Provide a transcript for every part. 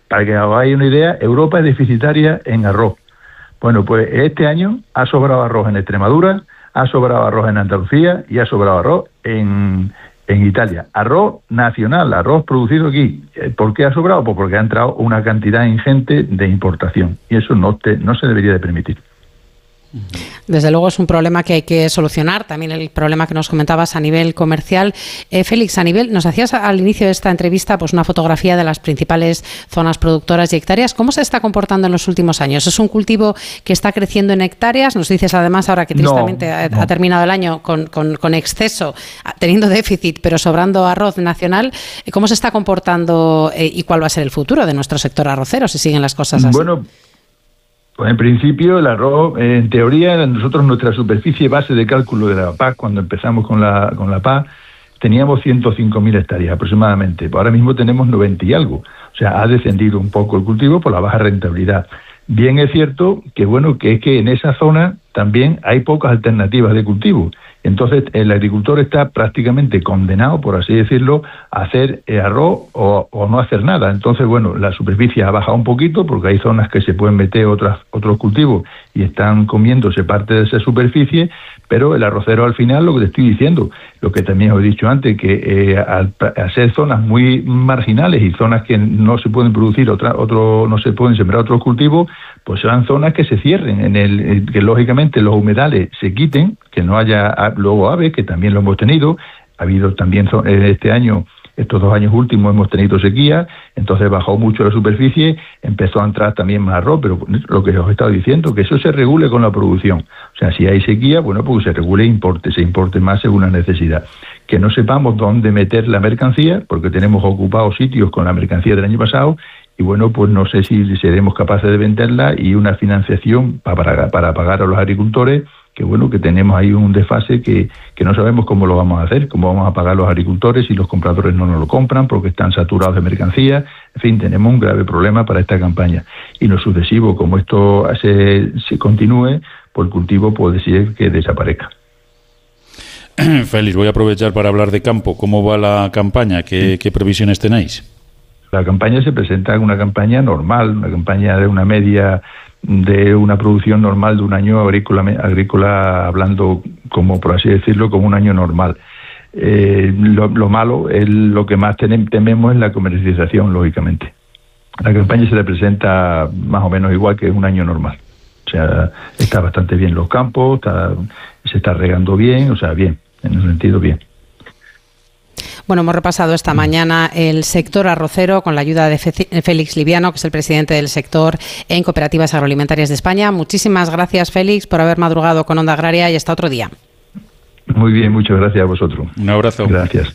para que os hagáis una idea, Europa es deficitaria en arroz. Bueno, pues este año ha sobrado arroz en Extremadura, ha sobrado arroz en Andalucía y ha sobrado arroz en Italia. Arroz nacional, arroz producido aquí. ¿Por qué ha sobrado? Pues porque ha entrado una cantidad ingente de importación y eso no se debería de permitir. Desde luego es un problema que hay que solucionar. También el problema que nos comentabas a nivel comercial. Félix, nos hacías al inicio de esta entrevista pues una fotografía de las principales zonas productoras y hectáreas. ¿Cómo se está comportando en los últimos años? ¿Es un cultivo que está creciendo en hectáreas? Nos dices además ahora que tristemente ha terminado el año con exceso, teniendo déficit, pero sobrando arroz nacional. ¿Cómo se está comportando y cuál va a ser el futuro de nuestro sector arrocero si siguen las cosas así? Bueno, pues en principio el arroz, en teoría, nosotros nuestra superficie base de cálculo de la PAC, cuando empezamos con la PAC, teníamos 105.000 hectáreas aproximadamente. Ahora mismo tenemos 90 y algo. O sea, ha descendido un poco el cultivo por la baja rentabilidad. Bien es cierto que es que en esa zona también hay pocas alternativas de cultivo. Entonces el agricultor está prácticamente condenado, por así decirlo, a hacer arroz o no hacer nada. Entonces, bueno, la superficie ha bajado un poquito porque hay zonas que se pueden meter otros cultivos y están comiéndose parte de esa superficie, pero el arrocero al final, lo que te estoy diciendo, lo que también os he dicho antes, que al ser zonas muy marginales y zonas que no se pueden producir no se pueden sembrar otros cultivos, pues son zonas que se cierren, que lógicamente los humedales se quiten, que no haya luego aves, que también lo hemos tenido. Ha habido también este año, estos 2 años últimos hemos tenido sequía, entonces bajó mucho la superficie, empezó a entrar también más arroz, pero lo que os he estado diciendo, que eso se regule con la producción. O sea, si hay sequía, bueno, pues se regule e se importe más según la necesidad. Que no sepamos dónde meter la mercancía, porque tenemos ocupados sitios con la mercancía del año pasado, y bueno, pues no sé si seremos capaces de venderla y una financiación para pagar a los agricultores, que bueno, que tenemos ahí un desfase que no sabemos cómo lo vamos a hacer, cómo vamos a pagar a los agricultores si los compradores no nos lo compran porque están saturados de mercancía. En fin, tenemos un grave problema para esta campaña. Y en lo sucesivo, como esto se continúe, pues el cultivo puede ser que desaparezca. Félix, voy a aprovechar para hablar de campo. ¿Cómo va la campaña? ¿Qué previsiones tenéis? La campaña se presenta como una campaña normal, una campaña de una media de una producción normal de un año agrícola hablando, como por así decirlo, como un año normal. Lo malo, lo que más tememos es la comercialización, lógicamente. La campaña se le presenta más o menos igual que un año normal. O sea, está bastante bien los campos, se está regando bien, o sea, bien, en el sentido bien. Bueno, hemos repasado esta mañana el sector arrocero con la ayuda de Félix Liviano, que es el presidente del sector en Cooperativas Agroalimentarias de España. Muchísimas gracias, Félix, por haber madrugado con Onda Agraria y hasta otro día. Muy bien, muchas gracias a vosotros. Un abrazo. Gracias.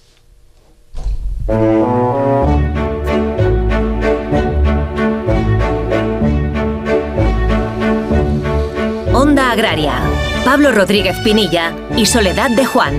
Onda Agraria. Pablo Rodríguez Pinilla y Soledad de Juan.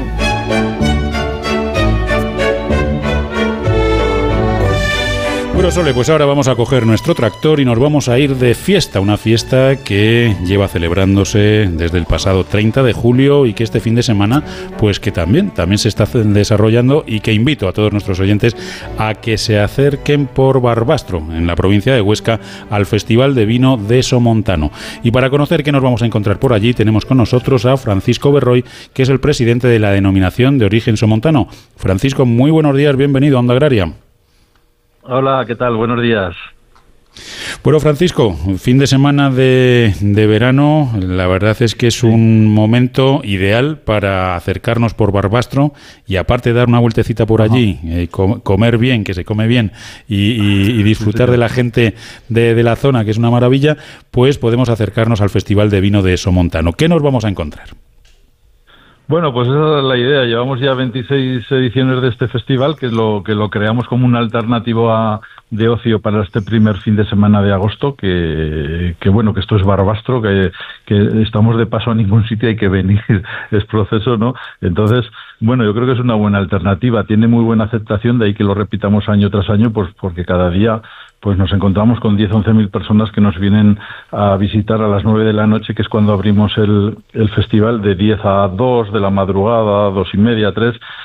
Bueno, Sole, pues ahora vamos a coger nuestro tractor y nos vamos a ir de fiesta, una fiesta que lleva celebrándose desde el pasado 30 de julio y que este fin de semana, pues que también se está desarrollando y que invito a todos nuestros oyentes a que se acerquen por Barbastro, en la provincia de Huesca, al Festival de Vino de Somontano. Y para conocer qué nos vamos a encontrar por allí, tenemos con nosotros a Francisco Berroy, que es el presidente de la denominación de origen somontano. Francisco, muy buenos días, bienvenido a Onda Agraria. Hola, ¿qué tal? Buenos días. Bueno, Francisco, fin de semana de verano, la verdad es que es un momento ideal para acercarnos por Barbastro y aparte dar una vueltecita por allí, comer bien, que se come bien y disfrutar de la gente de la zona, que es una maravilla, pues podemos acercarnos al Festival de Vino de Somontano. ¿Qué nos vamos a encontrar? Bueno, pues esa es la idea. Llevamos ya 26 ediciones de este festival, que lo creamos como una alternativa de ocio para este primer fin de semana de agosto, que bueno, que esto es Barbastro, que estamos de paso a ningún sitio, hay que venir, es proceso, ¿no? Entonces, bueno, yo creo que es una buena alternativa, tiene muy buena aceptación, de ahí que lo repitamos año tras año, pues porque cada día pues nos encontramos con 10-11.000 personas que nos vienen a visitar a las 9 de la noche, que es cuando abrimos el festival, de 10 a 2 de la madrugada, 2:30, 3.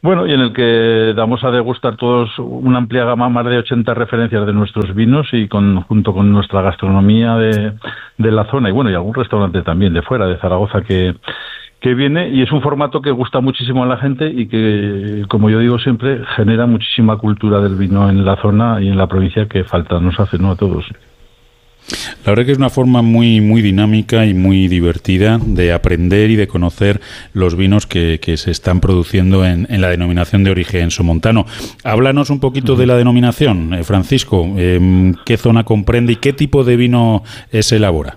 Bueno, y en el que damos a degustar todos una amplia gama, más de 80 referencias de nuestros vinos y junto con nuestra gastronomía de la zona y bueno, y algún restaurante también de fuera, de Zaragoza, que viene, y es un formato que gusta muchísimo a la gente y que, como yo digo siempre, genera muchísima cultura del vino en la zona y en la provincia que falta nos hace, ¿no?, a todos. La verdad que es una forma muy muy dinámica y muy divertida de aprender y de conocer los vinos que se están produciendo en la denominación de origen somontano. Háblanos un poquito de la denominación, Francisco. ¿Qué zona comprende y qué tipo de vino se elabora?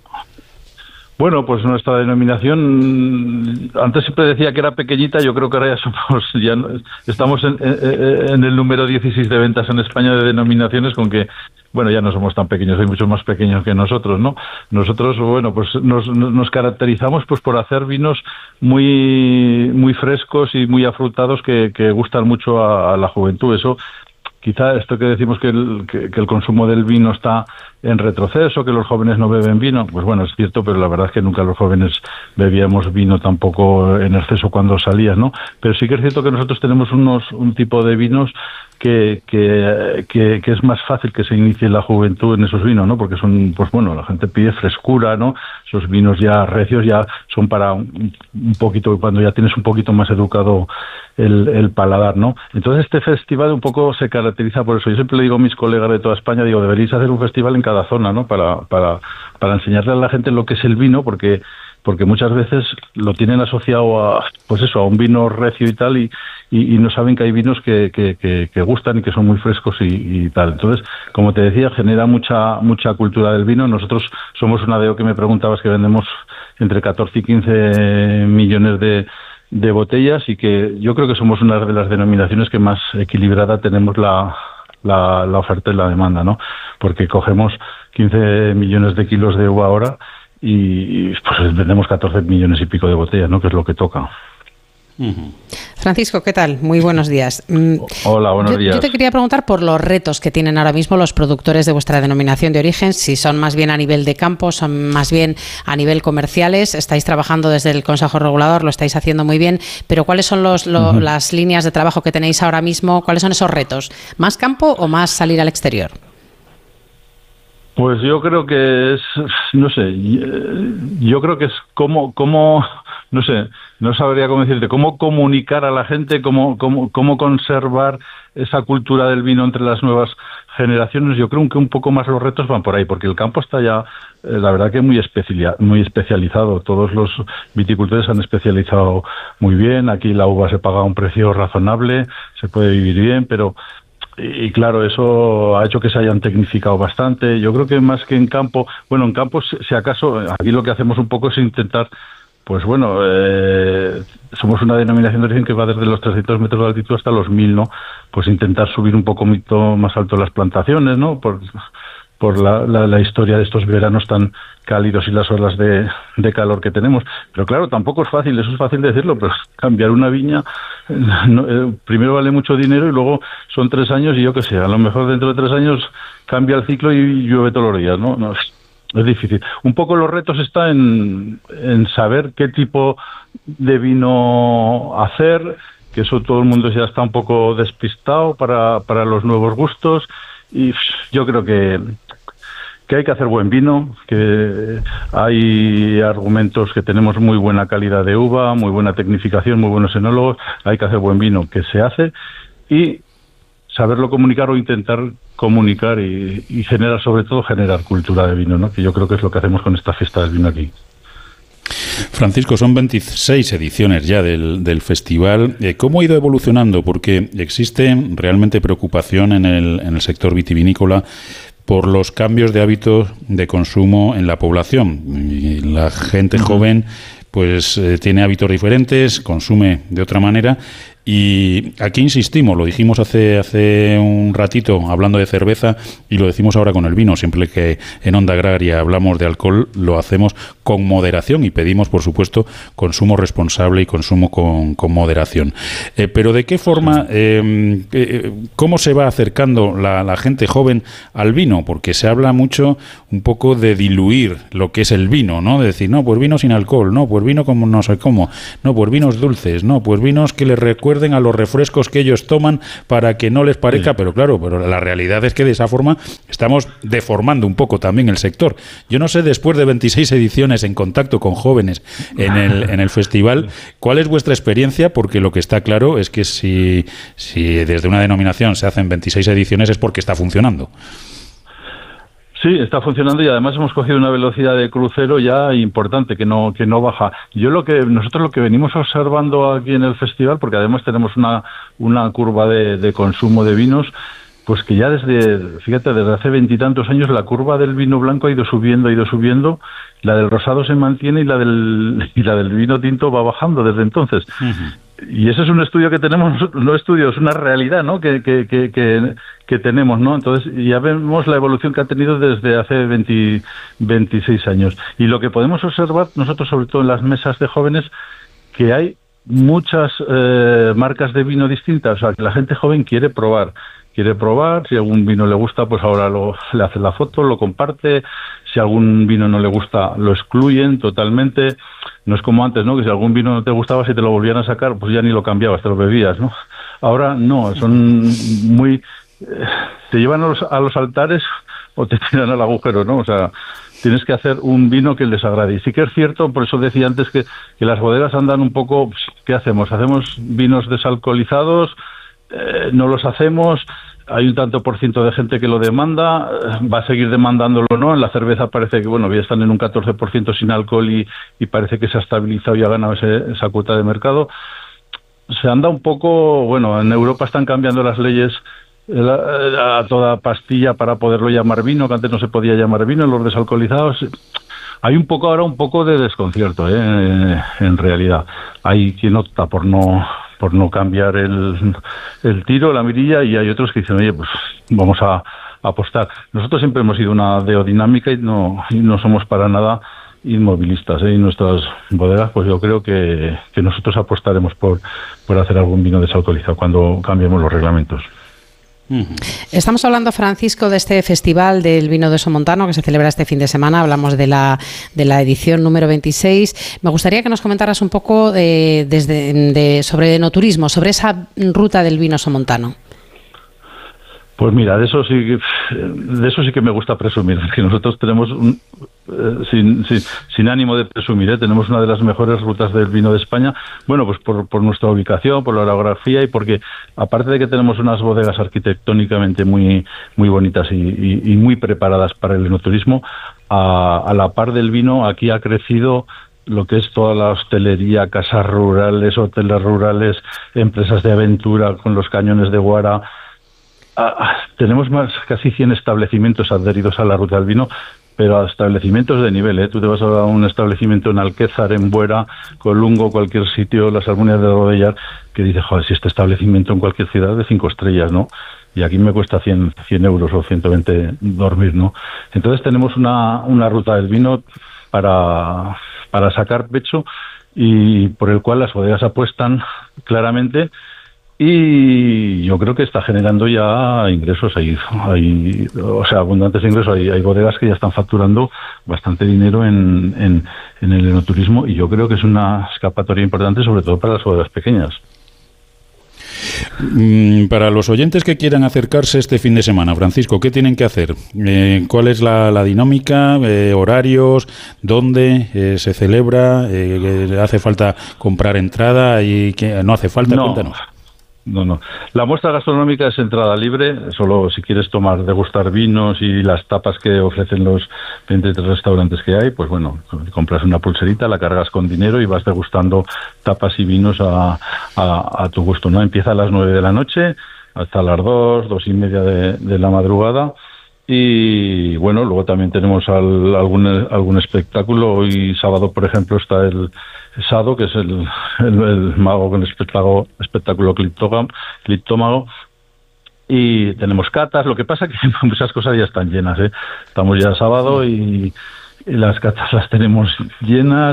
Bueno, pues nuestra denominación, antes siempre decía que era pequeñita, yo creo que ahora estamos en el número 16 de ventas en España de denominaciones, con que, bueno, ya no somos tan pequeños, hay muchos más pequeños que nosotros, ¿no? Nosotros, bueno, pues nos caracterizamos pues por hacer vinos muy muy frescos y muy afrutados que gustan mucho a la juventud. Eso, quizá esto que decimos que el consumo del vino está en retroceso, que los jóvenes no beben vino, pues bueno, es cierto, pero la verdad es que nunca los jóvenes bebíamos vino tampoco en exceso cuando salías, ¿no? Pero sí que es cierto que nosotros tenemos un tipo de vinos que es más fácil que se inicie la juventud en esos vinos, ¿no? Porque son, pues bueno, la gente pide frescura, ¿no? Esos vinos ya recios ya son para un poquito, cuando ya tienes un poquito más educado el paladar, ¿no? Entonces este festival un poco se caracteriza por eso. Yo siempre le digo a mis colegas de toda España, digo, deberíais hacer un festival en cada zona, ¿no? Para enseñarle a la gente lo que es el vino, porque muchas veces lo tienen asociado a, pues eso, a un vino recio y tal, y no saben que hay vinos que gustan y que son muy frescos y tal. Entonces, como te decía, genera mucha cultura del vino. Nosotros somos una DO que me preguntabas que vendemos entre 14 y 15 millones de botellas, y que yo creo que somos una de las denominaciones que más equilibrada tenemos la oferta y la demanda, ¿no? Porque cogemos 15 millones de kilos de uva ahora y pues vendemos 14 millones y pico de botellas, ¿no?, que es lo que toca. Francisco, ¿qué tal? Muy buenos días. Hola, buenos días. Yo te quería preguntar por los retos que tienen ahora mismo los productores de vuestra denominación de origen, si son más bien a nivel de campo, son más bien a nivel comerciales. Estáis trabajando desde el Consejo Regulador, lo estáis haciendo muy bien, pero ¿cuáles son las líneas de trabajo que tenéis ahora mismo? ¿Cuáles son esos retos? ¿Más campo o más salir al exterior? Pues yo creo que es, no sé, yo creo que es cómo no sé, no sabría cómo decirte, cómo comunicar a la gente, cómo conservar esa cultura del vino entre las nuevas generaciones. Yo creo que un poco más los retos van por ahí, porque el campo está ya, la verdad que muy especializado. Todos los viticultores se han especializado muy bien. Aquí la uva se paga a un precio razonable, se puede vivir bien, pero... Y claro, eso ha hecho que se hayan tecnificado bastante. Yo creo que más que en campo, bueno, en campo, si acaso, aquí lo que hacemos un poco es intentar, pues bueno, somos una denominación de origen que va desde los 300 metros de altitud hasta los 1000, ¿no? Pues intentar subir un poco más alto las plantaciones, ¿no? Por la historia de estos veranos tan cálidos y las olas de calor que tenemos. Pero claro, tampoco es fácil, eso es fácil decirlo, pero cambiar una viña, primero vale mucho dinero y luego son 3 años y yo qué sé, a lo mejor dentro de 3 años cambia el ciclo y llueve todos los días, ¿no? No, es difícil. Un poco los retos está en saber qué tipo de vino hacer, que eso todo el mundo ya está un poco despistado para los nuevos gustos, y yo creo que hay que hacer buen vino, que hay argumentos que tenemos muy buena calidad de uva, muy buena tecnificación, muy buenos enólogos, hay que hacer buen vino, que se hace, y saberlo comunicar o intentar comunicar y generar, sobre todo, generar cultura de vino, ¿no? Que yo creo que es lo que hacemos con esta fiesta del vino aquí. Francisco, son 26 ediciones ya del festival. ¿Cómo ha ido evolucionando? Porque existe realmente preocupación en el sector vitivinícola por los cambios de hábitos de consumo en la población. Y la gente joven pues tiene hábitos diferentes, consume de otra manera. Y aquí insistimos, lo dijimos hace un ratito hablando de cerveza y lo decimos ahora con el vino. Siempre que en Onda Agraria hablamos de alcohol, lo hacemos con moderación y pedimos, por supuesto, consumo responsable y consumo con moderación. Pero ¿de qué forma, cómo se va acercando la gente joven al vino? Porque se habla mucho un poco de diluir lo que es el vino, ¿no? De decir, no, pues vino sin alcohol, no, pues vino como no sé cómo, no, pues vinos dulces, no, pues vinos que les recuerdan recuerden a los refrescos que ellos toman para que no les parezca, pero claro, pero la realidad es que de esa forma estamos deformando un poco también el sector. Yo no sé, después de 26 ediciones en contacto con jóvenes en el festival, ¿cuál es vuestra experiencia? Porque lo que está claro es que si desde una denominación se hacen 26 ediciones es porque está funcionando. Sí, está funcionando y además hemos cogido una velocidad de crucero ya importante, que no baja. Nosotros lo que venimos observando aquí en el festival, porque además tenemos una curva de consumo de vinos, pues que ya desde hace 20 y tantos años la curva del vino blanco ha ido subiendo, la del rosado se mantiene y la del vino tinto va bajando desde entonces. Uh-huh. Y ese es un estudio que tenemos, es una realidad, ¿no? que tenemos, ¿no? Entonces ya vemos la evolución que ha tenido desde hace 26 años. Y lo que podemos observar nosotros, sobre todo en las mesas de jóvenes, que hay muchas marcas de vino distintas, o sea, que la gente joven quiere probar, si algún vino le gusta, pues ahora le hace la foto, lo comparte, si algún vino no le gusta, lo excluyen totalmente. No es como antes, ¿no? Que si algún vino no te gustaba, si te lo volvían a sacar, pues ya ni lo cambiabas, te lo bebías, ¿no? Ahora no, son muy... te llevan a los altares o te tiran al agujero, ¿no? O sea, tienes que hacer un vino que les agrade. Y sí que es cierto, por eso decía antes que las bodegas andan un poco... ¿Qué hacemos? ¿Hacemos vinos desalcoholizados? No los hacemos... Hay un tanto por ciento de gente que lo demanda, va a seguir demandándolo, ¿no? En la cerveza parece que, ya están en un 14% sin alcohol y parece que se ha estabilizado y ha ganado esa cuota de mercado. Se anda un poco, en Europa están cambiando las leyes a toda pastilla para poderlo llamar vino, que antes no se podía llamar vino, los desalcoholizados. Hay un poco de desconcierto, en realidad. Hay quien opta por no cambiar el tiro, la mirilla, y hay otros que dicen, oye, pues vamos a apostar. Nosotros siempre hemos sido una deodinámica y no somos para nada inmovilistas, y nuestras bodegas, pues yo creo que nosotros apostaremos por hacer algún vino desalcoholizado cuando cambiemos los reglamentos. Estamos hablando, Francisco, de este festival del vino de Somontano que se celebra este fin de semana. Hablamos de la edición número 26. Me gustaría que nos comentaras un poco sobre enoturismo, sobre esa ruta del vino somontano. Pues mira, de eso sí que me gusta presumir, que nosotros tenemos, sin ánimo de presumir, tenemos una de las mejores rutas del vino de España, pues por nuestra ubicación, por la orografía y porque, aparte de que tenemos unas bodegas arquitectónicamente muy, muy bonitas y muy preparadas para el enoturismo, a la par del vino, aquí ha crecido lo que es toda la hostelería, casas rurales, hoteles rurales, empresas de aventura con los cañones de Guara. Tenemos casi 100 establecimientos adheridos a la ruta del vino, pero a establecimientos de nivel, Tú te vas a un establecimiento en Alquézar, en Buera, Colungo, cualquier sitio, las Almuñas de Rodellar, que dices, joder, si este establecimiento en cualquier ciudad de 5 estrellas, ¿no? Y aquí me cuesta 100 euros o 120 dormir, ¿no? Entonces tenemos una ruta del vino para sacar pecho y por el cual las bodegas apuestan claramente. Y yo creo que está generando ya ingresos, hay abundantes ingresos, hay bodegas que ya están facturando bastante dinero en el enoturismo y yo creo que es una escapatoria importante, sobre todo para las bodegas pequeñas. Para los oyentes que quieran acercarse este fin de semana, Francisco, ¿qué tienen que hacer? ¿Cuál es la dinámica? ¿Horarios? ¿Dónde se celebra? ¿Hace falta comprar entrada? ¿Y no hace falta? No. Cuéntanos. No. La muestra gastronómica es entrada libre, solo si quieres degustar vinos y las tapas que ofrecen los 23 restaurantes que hay, pues compras una pulserita, la cargas con dinero y vas degustando tapas y vinos a tu gusto, ¿no? Empieza a las 9 de la noche hasta las 2:30 de la madrugada. Y luego también tenemos algún espectáculo. Hoy sábado, por ejemplo, está el Sado, que es el mago con espectáculo Cliptómago. Y tenemos catas. Lo que pasa es que esas cosas ya están llenas, Estamos ya sábado y las catas las tenemos llenas.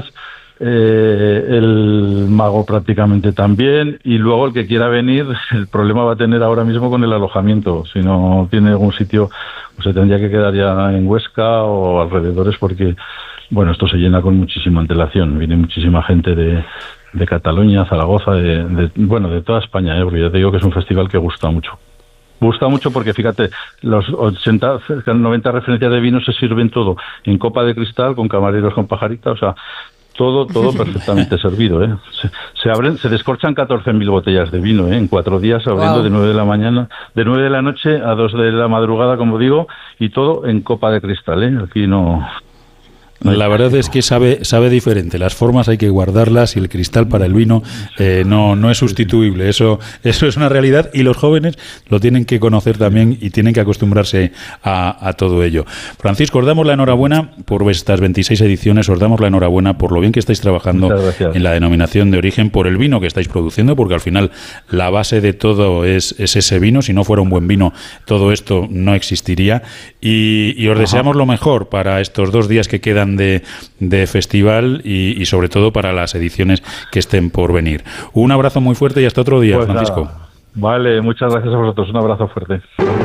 El mago prácticamente también, y luego el que quiera venir, el problema va a tener ahora mismo con el alojamiento. Si no tiene algún sitio, pues se tendría que quedar ya en Huesca o alrededores, porque esto se llena con muchísima antelación, viene muchísima gente de Cataluña, Zaragoza, de toda España, porque ya te digo que es un festival que gusta mucho. Gusta mucho porque, fíjate, los 80, 90 referencias de vino se sirven todo en copa de cristal, con camareros con pajarita, o sea, todo perfectamente servido, ¿eh? Se descorchan 14.000 botellas de vino, ¿eh? En 4 días, abriendo de 9 de la mañana, de 9 de la noche a 2 de la madrugada, como digo, y todo en copa de cristal, ¿eh? Aquí no... La verdad es que sabe diferente. Las formas hay que guardarlas y el cristal para el vino no es sustituible. Eso es una realidad y los jóvenes lo tienen que conocer también y tienen que acostumbrarse a todo ello. Francisco, os damos la enhorabuena por estas 26 ediciones, os damos la enhorabuena por lo bien que estáis trabajando en la denominación de origen, por el vino que estáis produciendo, porque al final la base de todo es ese vino. Si no fuera un buen vino, todo esto no existiría. Y os deseamos lo mejor para estos 2 días que quedan de festival y sobre todo para las ediciones que estén por venir. Un abrazo muy fuerte y hasta otro día, pues Francisco. Nada. Vale, muchas gracias a vosotros. Un abrazo fuerte.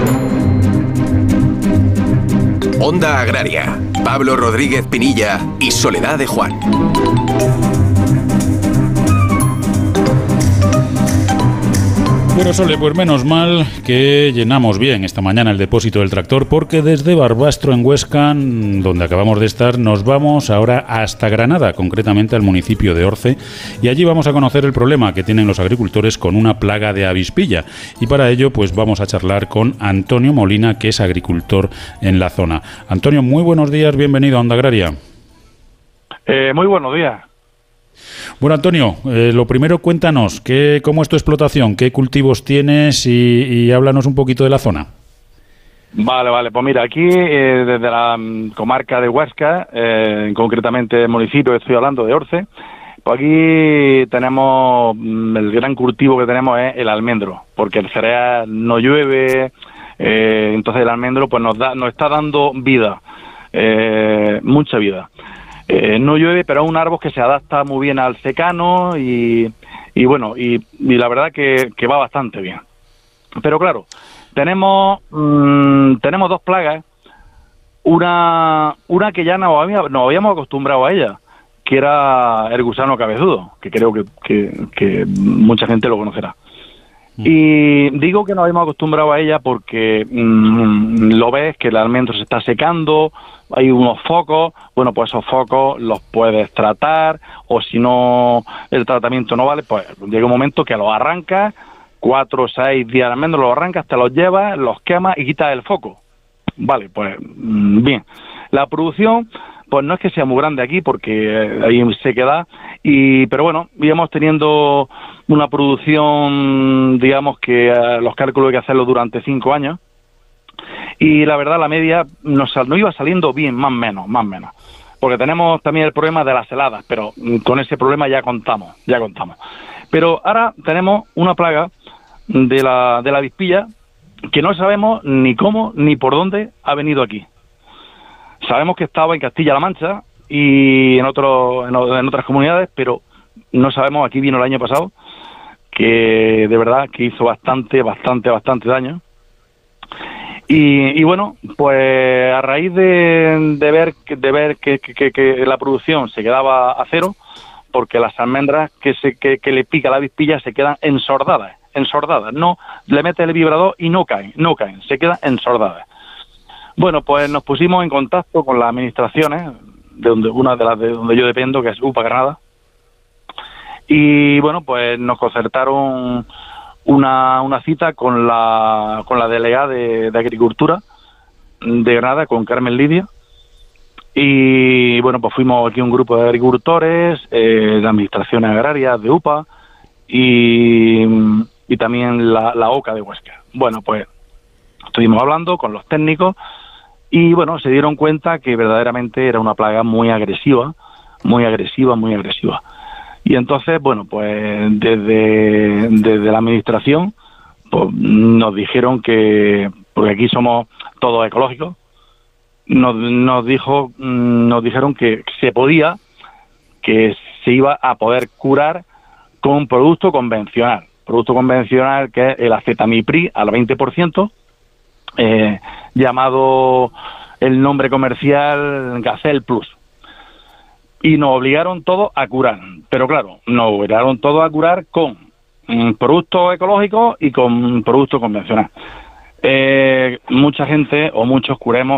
Onda Agraria, Pablo Rodríguez Pinilla y Soledad de Juan. Bueno, Sole, pues menos mal que llenamos bien esta mañana el depósito del tractor, porque desde Barbastro, en Huesca, donde acabamos de estar, nos vamos ahora hasta Granada, concretamente al municipio de Orce, y allí vamos a conocer el problema que tienen los agricultores con una plaga de avispilla. Y para ello, pues vamos a charlar con Antonio Molina, que es agricultor en la zona. Antonio, muy buenos días, bienvenido a Onda Agraria. Muy buenos días. Bueno, Antonio, lo primero, cuéntanos, ¿cómo es tu explotación? ¿Qué cultivos tienes? Y háblanos un poquito de la zona. Vale, pues mira, aquí desde la comarca de Huesca, concretamente el municipio, estoy hablando de Orce, pues aquí tenemos, el gran cultivo que tenemos es el almendro, porque el cereal no llueve, entonces el almendro pues nos está dando vida, mucha vida. No llueve, pero es un árbol que se adapta muy bien al secano y la verdad que va bastante bien. Pero claro, tenemos 2 plagas, una que ya nos habíamos acostumbrado a ella, que era el gusano cabezudo, que creo que mucha gente lo conocerá. Y digo que nos habíamos acostumbrado a ella porque lo ves que el almendro se está secando, hay unos focos, bueno, pues esos focos los puedes tratar, o si no, el tratamiento no vale, pues llega un momento que los arrancas, 4 o 6 días de almendro los arrancas, te los llevas, los quemas y quitas el foco. Vale, pues bien. La producción, pues no es que sea muy grande aquí, porque hay sequedad, pero bueno, íbamos teniendo una producción, digamos que los cálculos hay que hacerlos durante 5 años, y la verdad la media nos iba saliendo bien, más o menos, porque tenemos también el problema de las heladas, pero con ese problema ya contamos. Pero ahora tenemos una plaga de la avispilla que no sabemos ni cómo ni por dónde ha venido aquí. Sabemos que estaba en Castilla-La Mancha y en otras comunidades, pero no sabemos. Aquí vino el año pasado, que de verdad que hizo bastante daño. Y bueno, pues a raíz de ver que la producción se quedaba a cero, porque las almendras que le pica la avispilla se quedan ensordadas, no le metes el vibrador y no caen, se quedan ensordadas. Bueno, pues nos pusimos en contacto con las administraciones, una de las de donde yo dependo, que es UPA Granada, y bueno, pues nos concertaron una cita con la delegada de Agricultura de Granada, con Carmen Lidia, y bueno, pues fuimos aquí un grupo de agricultores, de administraciones agrarias, de UPA, y también la OCA de Huesca. Bueno, pues estuvimos hablando con los técnicos y bueno, se dieron cuenta que verdaderamente era una plaga muy agresiva. Y entonces, bueno, pues desde la administración pues, nos dijeron que, porque aquí somos todos ecológicos, nos dijeron que se iba a poder curar con un producto convencional que es el acetamiprid al 20%, llamado el nombre comercial Gacel Plus. y nos obligaron todos a curar. Pero claro, nos obligaron todos a curar con productos ecológicos y con productos convencionales. Mucha gente o muchos curemos